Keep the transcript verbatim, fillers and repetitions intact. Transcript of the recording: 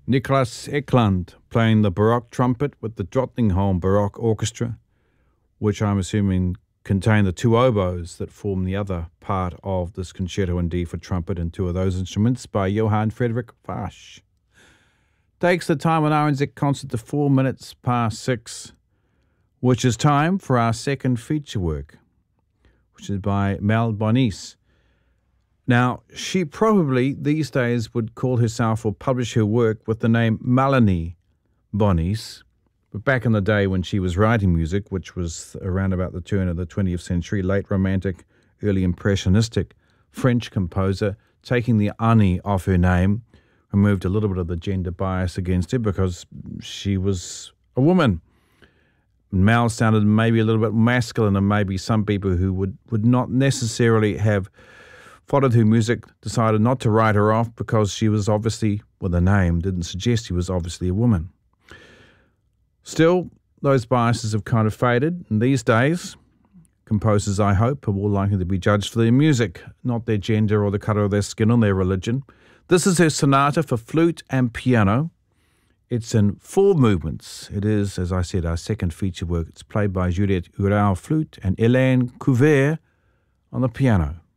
Niklas Ekland playing the Baroque trumpet with the Drottningholm Baroque Orchestra, which I'm assuming contain the two oboes that form the other part of this concerto in D for trumpet, and two of those instruments by Johann Friedrich Fasch. Takes the time on R N Z concert to four minutes past six, which is time for our second feature work, which is by Mel Bonis. Now, she probably these days would call herself or publish her work with the name Melanie Bonis. But back in the day when she was writing music, which was around about the turn of the twentieth century, late Romantic, early Impressionistic French composer, taking the Annie off her name, removed a little bit of the gender bias against her because she was a woman. Mel sounded maybe a little bit masculine, and maybe some people who would, would not necessarily have followed her music decided not to write her off because she was obviously, well, the name didn't suggest she was obviously a woman. Still, those biases have kind of faded, and these days, composers, I hope, are more likely to be judged for their music, not their gender or the colour of their skin or their religion. This is her sonata for flute and piano. It's in four movements. It is, as I said, our second feature work. It's played by Juliette Urao flute and Hélène Couvert on the piano.